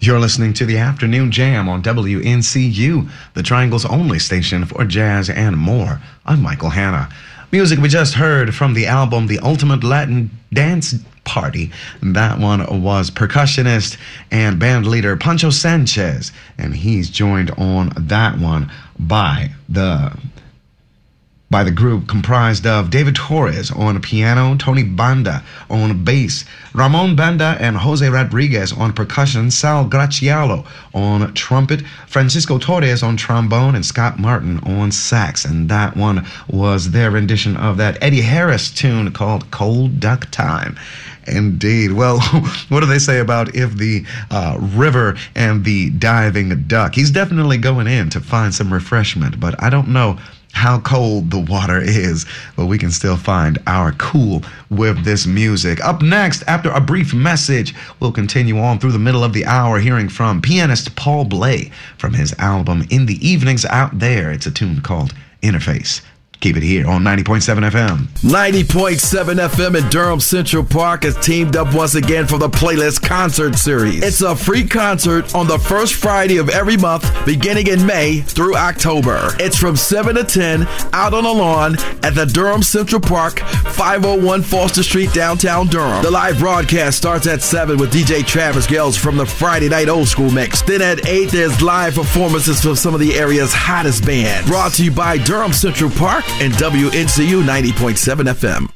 You're listening to the Afternoon Jam on WNCU, the Triangle's only station for jazz and more. I'm Michael Hanna. Music we just heard from the album The Ultimate Latin Dance Party. That one was percussionist and band leader Pancho Sanchez, and he's joined on that one by the group comprised of David Torres on piano, Tony Banda on bass, Ramon Banda and Jose Rodriguez on percussion, Sal Gracialo on trumpet, Francisco Torres on trombone, and Scott Martin on sax. And that one was their rendition of that Eddie Harris tune called Cold Duck Time. Indeed. Well, what do they say about if the river and the diving duck? He's definitely going in to find some refreshment, but I don't know how cold the water is, but we can still find our cool with this music. Up next, after a brief message, we'll continue on through the middle of the hour hearing from pianist Paul Bley from his album In the Evenings Out There. It's a tune called Interface. Keep it here on 90.7 FM. 90.7 FM in Durham Central Park has teamed up once again for the Playlist Concert Series. It's a free concert on the first Friday of every month, beginning in May through October. It's from 7 to 10 out on the lawn at the Durham Central Park, 501 Foster Street, downtown Durham. The live broadcast starts at 7 with DJ Travis Gales from the Friday Night Old School Mix. Then at 8, there's live performances from some of the area's hottest bands. Brought to you by Durham Central Park and WNCU 90.7 FM.